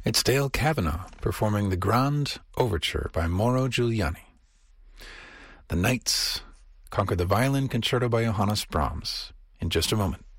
It's Dale Kavanagh performing the Grand Overture by Mauro Giuliani. The Knights conquer the Violin Concerto by Johannes Brahms in just a moment.